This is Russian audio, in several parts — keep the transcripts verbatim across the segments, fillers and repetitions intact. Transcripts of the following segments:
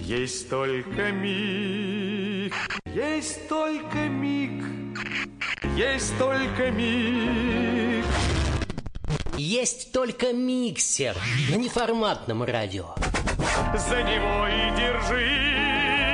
Есть только миг, есть только миг, есть только миг. Есть только миксер на неформатном радио. За него и держись.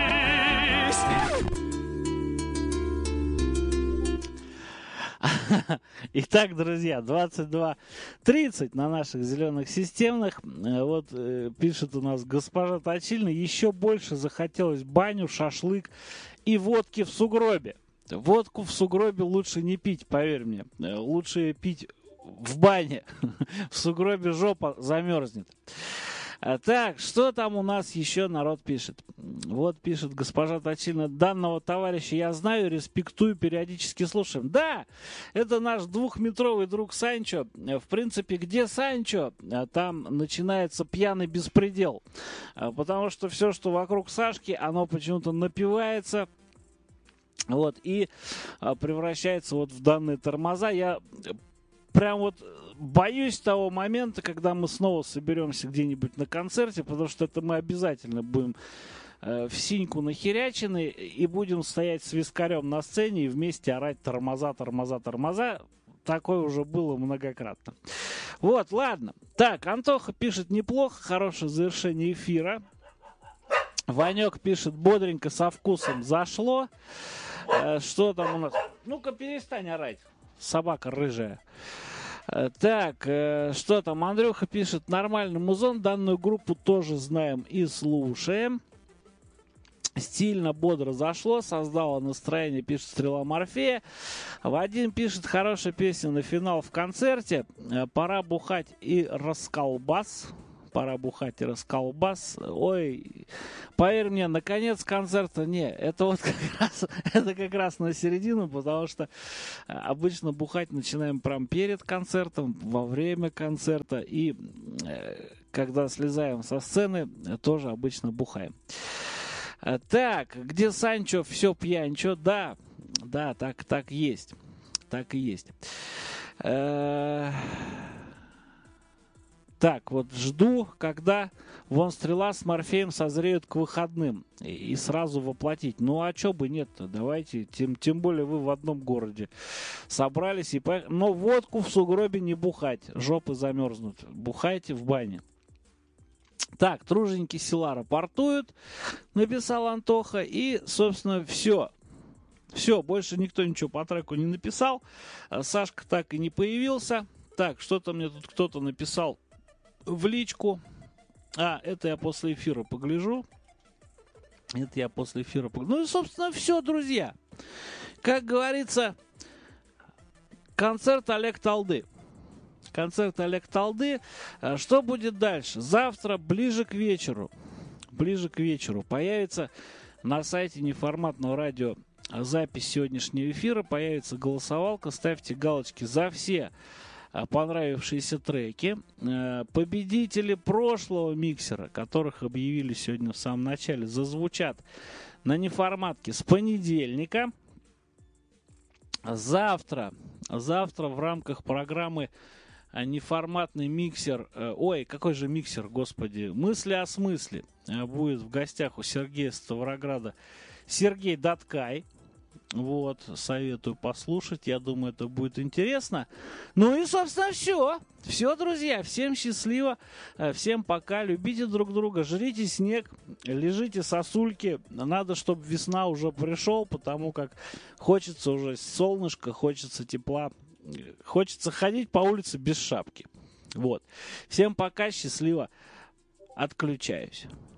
Итак, друзья, двадцать два тридцать на наших зеленых системных. Вот э, пишет у нас госпожа Точильна: еще больше захотелось баню, шашлык и водки в сугробе. Водку в сугробе лучше не пить, поверь мне. Лучше пить в бане. В сугробе жопа замерзнет. Так, что там у нас еще народ пишет? Вот пишет госпожа Точильна: данного товарища я знаю, респектую, периодически слушаем. Да, это наш двухметровый друг Санчо. В принципе, где Санчо, там начинается пьяный беспредел. Потому что все, что вокруг Сашки, оно почему-то напивается. Вот, и превращается вот в данные тормоза. Я прям вот боюсь того момента, когда мы снова соберемся где-нибудь на концерте, потому что это мы обязательно будем э, в синьку нахерячены и будем стоять с вискарем на сцене и вместе орать тормоза, тормоза, тормоза. Такое уже было многократно. Вот, ладно. Так, Антоха пишет: неплохо, хорошее завершение эфира. Ванек пишет: бодренько, со вкусом зашло. Э, что там у нас? Ну-ка, перестань орать, собака рыжая. Так, э, что там? Андрюха пишет: нормальный музон, данную группу тоже знаем и слушаем. Стильно, бодро зашло, создало настроение, пишет Стрела Морфея. Вадим пишет: хорошая песня на финал в концерте. Пора бухать и расколбас. Пора бухать и расколбас. Ой, поверь мне, наконец концерта не. Это вот как раз, это как раз на середину, потому что обычно бухать начинаем прям перед концертом, во время концерта. И э, когда слезаем со сцены, тоже обычно бухаем. Так, где Санчо, все пьянчо? Да, да, так, так есть. Так и есть. Э-э- Так, вот жду, когда вон Стрела с Морфеем созреют к выходным. И, и сразу воплотить. Ну, а чё бы нет-то? Давайте. Тем, тем более вы в одном городе собрались и поехали. Но водку в сугробе не бухать. Жопы замерзнут. Бухайте в бане. Так, труженики села рапортуют, написал Антоха. И, собственно, все. Все, больше никто ничего по треку не написал. Сашка так и не появился. Так, что-то мне тут кто-то написал в личку. А, это я после эфира погляжу. Это я после эфира погляжу. Ну и, собственно, все, друзья. Как говорится, концерт Олег Талды. Концерт Олег Талды. Что будет дальше? Завтра, ближе к вечеру, ближе к вечеру появится на сайте неформатного радио запись сегодняшнего эфира. Появится голосовалка. Ставьте галочки за все понравившиеся треки. Победители прошлого миксера, которых объявили сегодня в самом начале, зазвучат на неформатке с понедельника. Завтра, завтра в рамках программы неформатный миксер, ой, какой же миксер, господи, мысли о смысле, будет в гостях у Сергея Ставрограда Сергей Даткай. Вот, советую послушать. Я думаю, это будет интересно. Ну и, собственно, все. Все, друзья. Всем счастливо. Всем пока. Любите друг друга. Жрите снег. Лежите сосульки. Надо, чтобы весна уже пришел, потому как хочется уже солнышко, хочется тепла. Хочется ходить по улице без шапки. Вот. Всем пока. Счастливо. Отключаюсь.